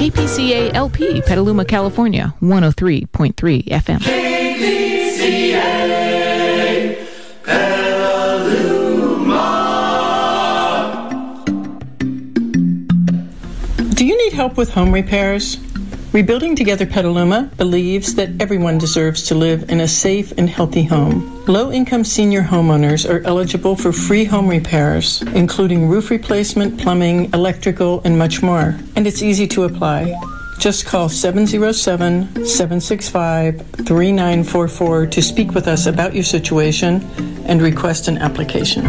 KPCA LP, Petaluma, California, 103.3 FM. KPCA Petaluma. Do you need help with home repairs? Rebuilding Together Petaluma believes that everyone deserves to live in a safe and healthy home. Low-income senior homeowners are eligible for free home repairs, including roof replacement, plumbing, electrical, and much more. And it's easy to apply. Just call 707-765-3944 to speak with us about your situation and request an application.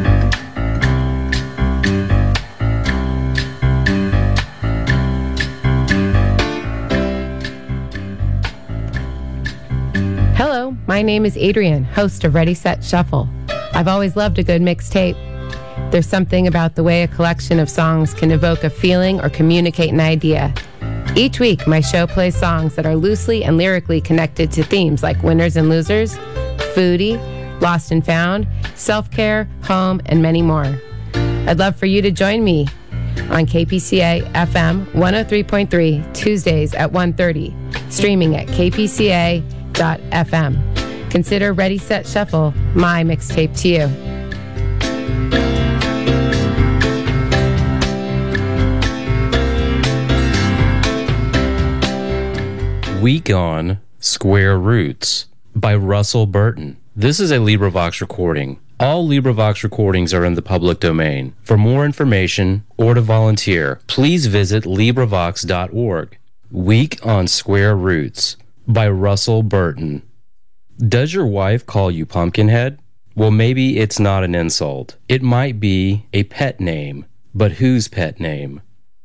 Hello, my name is Adrienne, host of Ready, Set, Shuffle. I've always loved a good mixtape. There's something about the way a collection of songs can evoke a feeling or communicate an idea. Each week, my show plays songs that are loosely and lyrically connected to themes like winners and losers, foodie, lost and found, self-care, home, and many more. I'd love for you to join me on KPCA FM 103.3 Tuesdays at 1:30, streaming at kpca.fm. Consider Ready, Set, Shuffle my mixtape to you. Week on Square Roots by Russell Burton. This is a LibriVox recording. All LibriVox recordings are in the public domain. For more information or to volunteer, please visit LibriVox.org. Week on Square Roots by Russell Burton. Does your wife call you Pumpkinhead? Well, maybe it's not an insult. It might be a pet name, but whose pet name?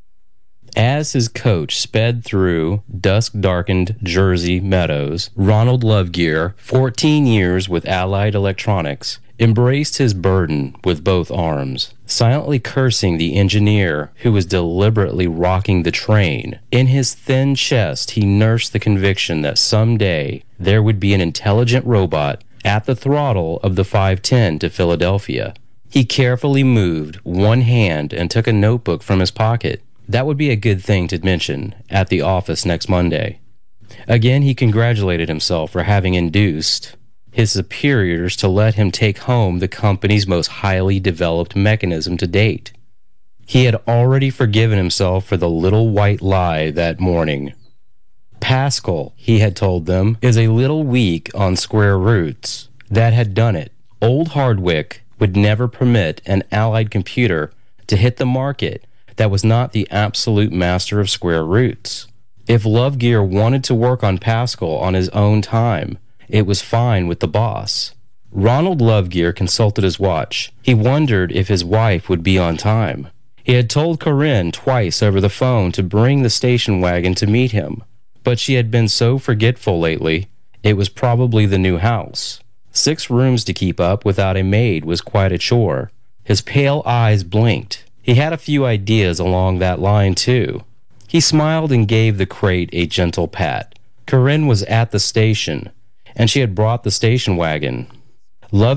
As his coach sped through dusk-darkened Jersey meadows, Ronald Lovegear, 14 years with Allied Electronics, embraced his burden with both arms, silently cursing the engineer who was deliberately rocking the train. In his thin chest, he nursed the conviction that someday there would be an intelligent robot at the throttle of the 510 to Philadelphia. He carefully moved one hand and took a notebook from his pocket. That would be a good thing to mention at the office next Monday. Again, he congratulated himself for having induced his superiors to let him take home the company's most highly developed mechanism to date. He had already forgiven himself for the little white lie that morning. Pascal, he had told them, is a little weak on square roots. That had done it. Old Hardwick would never permit an Allied computer to hit the market that was not the absolute master of square roots. If Lovegear wanted to work on Pascal on his own time, it was fine with the boss. Ronald Lovegear consulted his watch. He wondered if his wife would be on time. He had told Corinne twice over the phone to bring the station wagon to meet him, but she had been so forgetful lately, it was probably the new house. 6 rooms to keep up without a maid was quite a chore. His pale eyes blinked. He had a few ideas along that line, too. He smiled and gave the crate a gentle pat. Corinne was at the station, and she had brought the station wagon. Love